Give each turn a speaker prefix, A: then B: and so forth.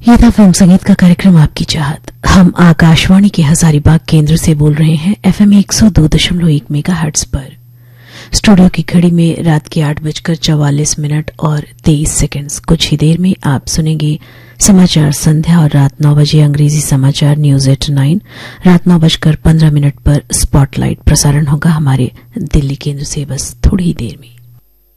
A: ये था फिल्म संगीत का कार्यक्रम आपकी चाहत। हम आकाशवाणी के हजारीबाग केंद्र से बोल रहे हैं FM 102.1 मेगाहर्ट्ज पर। स्टूडियो की घड़ी में रात के 8:44 और 23 सेकंड्स। कुछ ही देर में आप सुनेंगे समाचार संध्या और रात 9 बजे अंग्रेजी समाचार न्यूज एट 9। रात 9:15 पर स्पॉटलाइट प्रसारण होगा हमारे दिल्ली केंद्र से बस थोड़ी ही देर में।